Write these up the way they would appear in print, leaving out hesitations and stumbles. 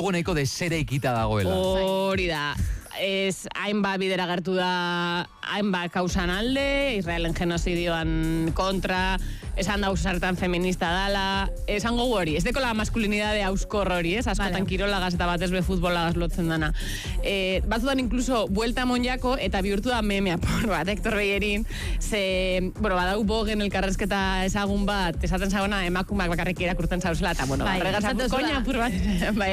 dago nahiko desereikita dagoela. Hori da. Ez, hainbat bidera gertu da, hainbat kausan alde, Israelen genozidioan kontra, esan dauz sartan feminista dala, esango hori, ez deko la maskulinidade auskor hori, ez? Askotan kirolagaz eta batez be futbolagaz lotzen dana. Batzutan inkluso buelta monjako eta bihurtu da memea por bat, Hector Bellerin, ze, bueno, badau bogen elkarrezketa ezagun bat, esaten zagona emakumak bakarrik irakurtzen zauzela, eta bueno, barregaz koina apur bat.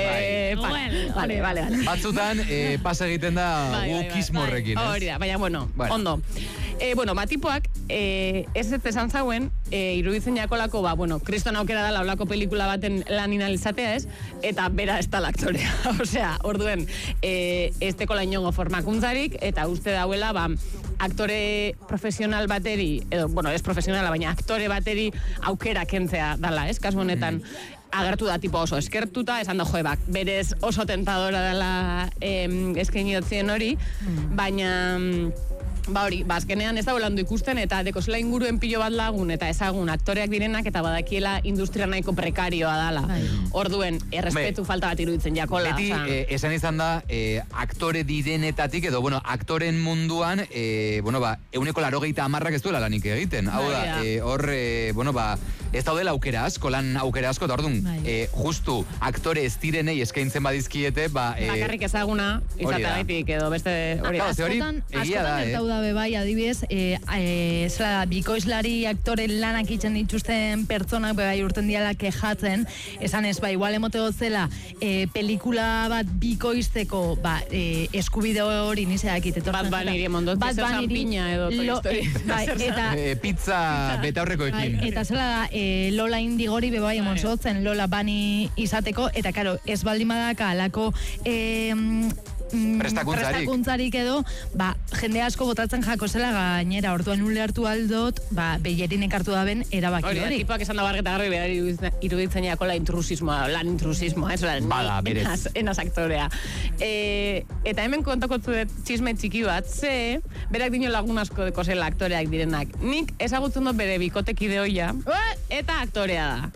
Vale. Batzutan, pas egiten da gukismo horrekin, ez? Hori da, baina, bueno, ondo. Tipoak, ez esan zauen, iruditzen jakolako, kriston aukera dala olako pelikula baten lan inalizatea, ez? Eta bera ez dala aktorea. Osea, orduen, ez tekola inongo formakuntzarik, eta uste dauela, aktore profesional bateri, edo, ez profesionala, baina aktore bateri aukera kentzea dala, ez? Kasu honetan, agertu da tipo oso eskertuta, esan da joebak, berez oso tentadora dela eskainiotzien hori, baina hori, azkenean ez da bolando ikusten, eta dekozela inguruen pilo bat lagun, eta ezagun aktoreak direnak, eta badakiela industria nahiko prekarioa dala. Orduen, errespetu falta bat iruditzen jakola. Beti, esan izan da, aktore direnetatik, edo, aktoren munduan, 90% ez duela lanik egiten. Hau da, ez daudela aukera asko, lan aukera asko, eta orduan, justu aktore ez direnei eskaintzen badizkiete, bakarrik ezaguna, izateagaitik, edo beste hori. Askotan dabe bai, adibidez, bikoizlari aktore lanak itzen dituzten pertsonak bai urten diala kejatzen, esan ez, igual emote gotzela, pelikula bat bikoizteko, eskubide hori nizeak itetortzen. Bat baniri mondot, zesan piña edo pizza betaurrekoekin. Eta zela da, Lola Indigori bebai emonsotzen Lola Bani izateko, eta karo, ez baldin badaka alako prestakuntzarik edo, jende asko botatzen jako zela gainera, orduan ulertu aldot, Bellerinek hartu daben erabaki hori. Hori, tipoak esan da bargeta garri behar iruditzen jakola intrusismoa, lan intrusismoa, ez enaz aktorea. Eta hemen kontakotzu txisme txiki bat, ze, berak dino lagun asko deko zela aktoreak direnak. Nik ezagutzen dut bere bikotekide hoia, eta aktorea da.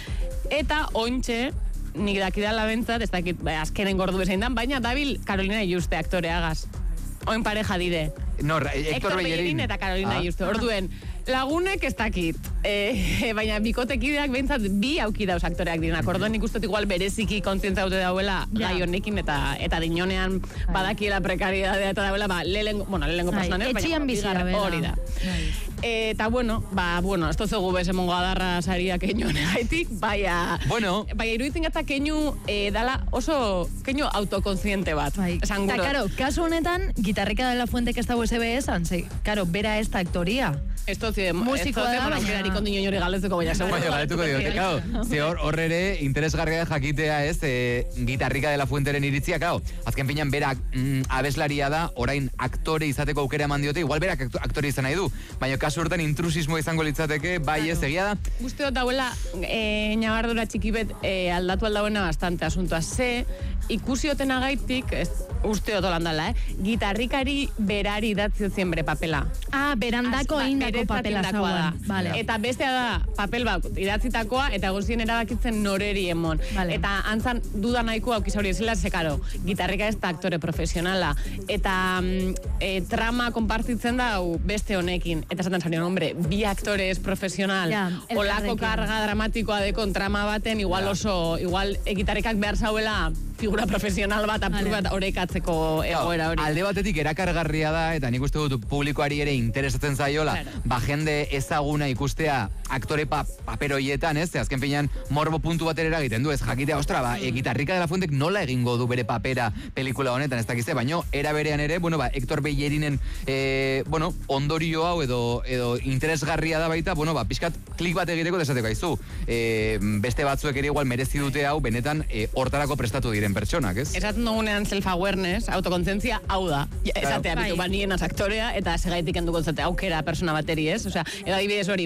Eta ointxe, nik dakidala bentzat, ez dakit, azkenen gordu bezain dan, baina dabil Carolina Juste aktoreagaz. Oin pareja dire. Hector Bellerin eta Carolina Juste. Orduen, lagunek ez dakit. Baina bikotekideak bentzat bi auki dauz aktoreak direnak. Orduan ikustot igual bereziki kontzientza dute dauela gai honekin eta dinonean badakiela prekaridadea eta dauela, lehengo personan, etxian bizarra, hori da. Eta ez tozugu bezemongo adarra sariak keinoan egaitik, baina iruditzen gata keinu dala oso keinu autokonziente bat. Eta, karo, kasu honetan, Gitarrika de la Fuente que está USB esan, karo, bera ez da aktoria. Esto musikoa da, baina kondino inori galdetuko baina seguro. Baina galdetuko diote, claro. Ze hor ere interesgarria jakitea ez, Gitarrika de la Fuenteren iritzia, claro. Azken finean berak abeslaria da, orain aktore izateko aukera eman diote, igual berak aktore izan nahi du, baina kasu hortan intrusismo izango litzateke, bai ez egia da. Guzti dut dauela, nabardura txikibet aldatu aldauena bastante asuntoa. Ze, ikusi otena gaitik, uste dut holandala, gitarrikari berari idatziotzen bere papela. Berandako indako papela zauan. Eta bestea da, papel bat idatzitakoa, eta guztien erabakitzen noreri emon. Eta antzan duda nahiko aukiz hori ezela, zekaro, gitarrika ez da aktore profesionala. Eta trama konpartitzen da beste honekin. Eta esaten zarion, hombre, bi aktore ez profesional, olako karga dramatikoa dekon trama baten, igual gitarrikak behar zauela figura profesional bat, apur bat horrekatzeko egoera hori. Alde batetik erakargarria da, eta nik uste dut publikoari ere interesatzen zaiola, jende ezaguna ikustea aktore paperoietan, ez? Azken finean morbo puntu bat ere egiten du, ez jakitea, ostra, Gitarrika de la Fuentek nola egingo du bere papera pelikula honetan, ez dakizte, baino, era berean ere, Hector Bellerinen, ondorio hau edo interesgarria da baita, pixkat klik bat egiteko desateko aizu. Beste batzuek ere igual merezi dute hau, benetan hortarako prestatu diren pertsonak, ez? Esaten dugunean self-awareness, autokontzientzia, hau da. Esatea, bitu, nien aktorea, eta segaitik enduko zate aukera persona bateri, ez? Osea, edo adibidez hori,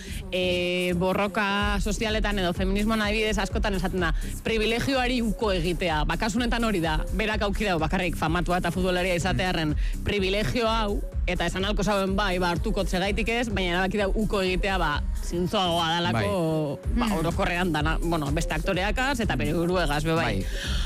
borroka sozialetan edo feminismoan adibidez askotan esaten da, privilegioari uko egitea. Kasunetan hori da, berak aukidau, bakarrik famatua eta futbolaria izatearen privilegio hau, eta esan alko zauen hartuko segaitik ez, baina erabaki da uko egitea, zintzoagoa dalako, orokorrean dana, beste aktoreakaz, eta bere buruegaz, bai.